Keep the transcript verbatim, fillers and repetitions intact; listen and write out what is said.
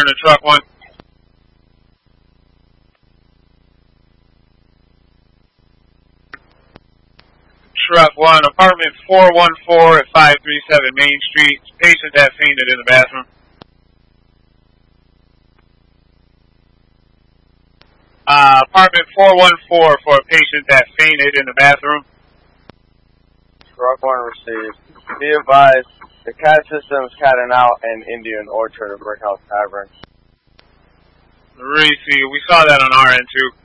to truck one. Truck one, apartment four one four at five three seven Main Street. Patient that fainted in the bathroom. Uh, apartment four one four for a patient that fainted in the bathroom. Truck one received. Be advised, the C A D systems Cat and Out and Indian Orchard of Brickhouse Tavern. Receive. We saw that on our end too.